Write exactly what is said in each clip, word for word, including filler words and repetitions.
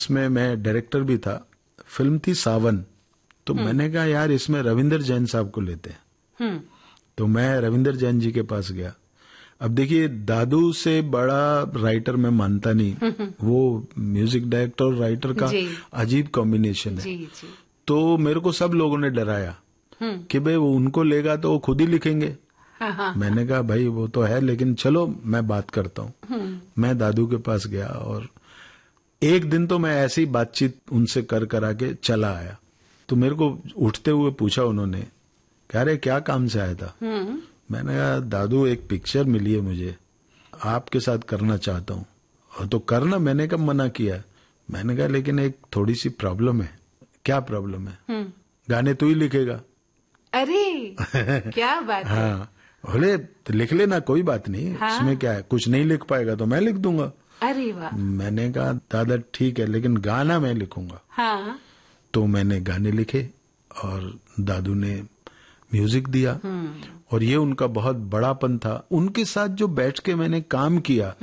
इसमें मैं डायरेक्टर भी था। फिल्म थी सावन। तो मैंने कहा यार इसमें रविंदर जैन साहब को लेते हैं। तो मैं रविंदर जैन जी के पास गया। अब देखिए, दादू से बड़ा राइटर मैं मानता नहीं। वो म्यूजिक डायरेक्टर और राइटर का अजीब कॉम्बिनेशन है। जी, जी। तो मेरे को सब लोगों ने डराया कि भाई वो उनको लेगा तो वो खुद ही लिखेंगे। हाँ, हाँ। मैंने कहा भाई वो तो है, लेकिन चलो मैं बात करता हूँ। मैं दादू के पास गया और एक दिन तो मैं ऐसी बातचीत उनसे कर करा के चला आया। तो मेरे को उठते हुए पूछा उन्होंने, कह रहे क्या काम से आया था? मैंने कहा दादू एक पिक्चर मिली है मुझे, आपके साथ करना चाहता हूँ। और तो करना, मैंने कब मना किया? मैंने कहा लेकिन एक थोड़ी सी प्रॉब्लम है। क्या प्रॉब्लम है? गाने तू ही लिखेगा। अरे क्या बात है। हाँ, बोले लिख लेना, कोई बात नहीं। हाँ? इसमें क्या है, कुछ नहीं लिख पाएगा तो मैं लिख दूंगा। अरे वाह। मैंने कहा दादा ठीक है, लेकिन गाना मैं लिखूंगा। हाँ। तो मैंने गाने लिखे और दादू ने म्यूजिक दिया। और ये उनका बहुत बड़ापन था। उनके साथ जो बैठ के मैंने काम किया,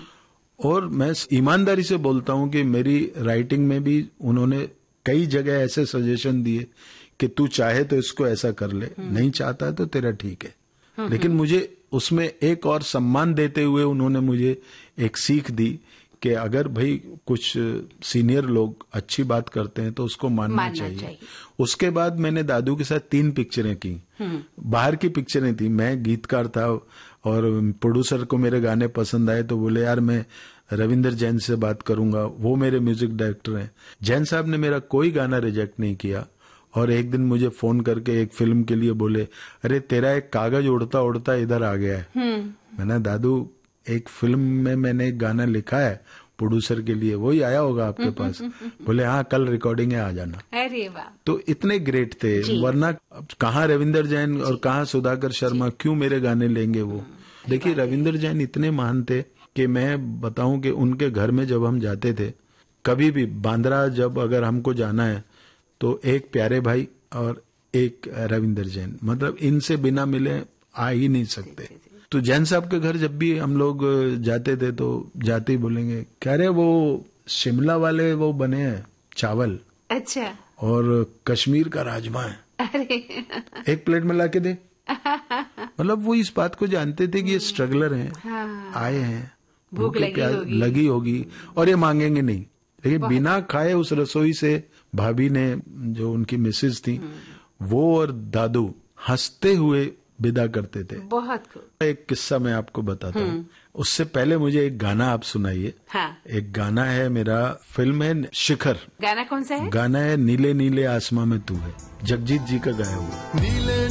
और मैं ईमानदारी से बोलता हूं कि मेरी राइटिंग में भी उन्होंने कई जगह ऐसे सजेशन दिए कि तू चाहे तो इसको ऐसा कर ले, नहीं चाहता है तो तेरा ठीक है। लेकिन मुझे उसमें एक और सम्मान देते हुए उन्होंने मुझे एक सीख दी कि अगर भाई कुछ सीनियर लोग अच्छी बात करते हैं तो उसको मानना, मानना चाहिए।, चाहिए। उसके बाद मैंने दादू के साथ तीन पिक्चरें की। बाहर की पिक्चरें थी। मैं गीतकार था और प्रोड्यूसर को मेरे गाने पसंद आए तो बोले यार मैं रविंदर जैन से बात करूंगा, वो मेरे म्यूजिक डायरेक्टर हैं। जैन साहब ने मेरा कोई गाना रिजेक्ट नहीं किया। और एक दिन मुझे फोन करके एक फिल्म के लिए बोले, अरे तेरा एक कागज उड़ता उड़ता इधर आ गया है। मैंने दादू एक फिल्म में मैंने एक गाना लिखा है प्रोड्यूसर के लिए, वही आया होगा आपके पास? बोले हाँ कल रिकॉर्डिंग है, आ जाना। अरे वाह। तो इतने ग्रेट थे। वरना कहाँ रविंदर जैन और कहाँ सुधाकर शर्मा, क्यों मेरे गाने लेंगे वो? देखिए रविंदर जैन इतने महान थे कि मैं बताऊं कि उनके घर में जब हम जाते थे, कभी भी बांद्रा जब अगर हमको जाना है तो एक प्यारे भाई और एक रविंदर जैन, मतलब इनसे बिना मिले आ ही नहीं सकते। तो जैन साहब के घर जब भी हम लोग जाते थे तो जाते ही बोलेंगे, कह रहे वो शिमला वाले वो बने हैं चावल, अच्छा, और कश्मीर का राजमा है, अरे एक प्लेट में ला के दे। मतलब वो इस बात को जानते थे कि ये स्ट्रगलर हैं, हाँ, आए हैं, भूख लगी होगी लगी होगी और ये मांगेंगे नहीं। लेकिन बिना खाए उस रसोई से भाभी ने, जो उनकी मिसेज थी, वो और दादू हंसते हुए विदा करते थे। बहुत खूब। एक किस्सा मैं आपको बताता हूँ। उससे पहले मुझे एक गाना आप सुनाइए। हाँ। एक गाना है मेरा, फिल्म है शिखर। गाना कौन सा है? गाना है नीले नीले आसमां में तू है, जगजीत जी का गाया हुआ। नीले